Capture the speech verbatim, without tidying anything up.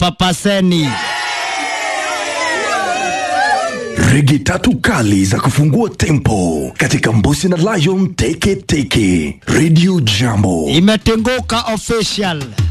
papaseni. Rigi tatu kali za kufungua tempo katika Mbusi na Lion Teke Teke. Radio Jambo Imetenguka official.